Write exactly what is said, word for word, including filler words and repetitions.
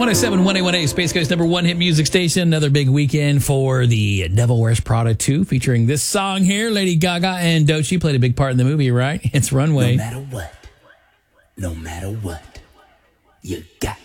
one oh seven point one eighteen, Space Coast number one hit music station. Another big weekend for the Devil Wears Prada two, featuring this song here. Lady Gaga and Doechii played a big part in the movie, right? It's Runway. No matter what, no matter what, you got